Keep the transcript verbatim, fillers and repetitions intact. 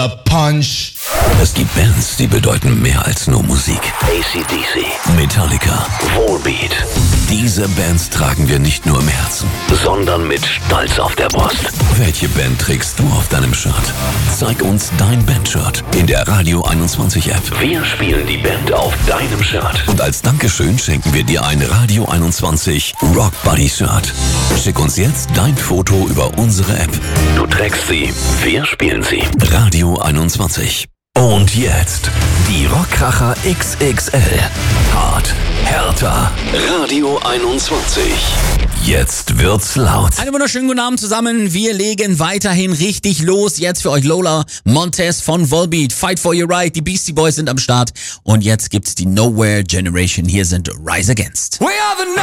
A punch. Es gibt Bands, die bedeuten mehr als nur Musik. A C D C, Metallica, Volbeat. Diese Bands tragen wir nicht nur im Herzen, sondern mit Stolz auf der Brust. Welche Band trägst du auf deinem Shirt? Zeig uns dein Bandshirt in der Radio einundzwanzig App. Wir spielen die Band auf deinem Shirt. Und als Dankeschön schenken wir dir ein Radio einundzwanzig Rock Buddy Shirt. Schick uns jetzt dein Foto über unsere App. Du trägst sie, wir spielen sie. Radio einundzwanzig. Und jetzt die Rockkracher X X L. Hart, härter. Radio einundzwanzig. Jetzt wird's laut. Einen wunderschönen guten Abend zusammen. Wir legen weiterhin richtig los. Jetzt für euch Lola Montez von Volbeat. Fight for your right. Die Beastie Boys sind am Start. Und jetzt gibt's die Nowhere Generation. Hier sind Rise Against. We are the